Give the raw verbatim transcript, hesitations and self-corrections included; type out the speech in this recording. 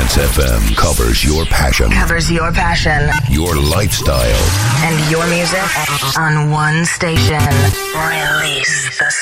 Dance F M covers your passion. Covers your passion. Your lifestyle. And your music on one station. Release the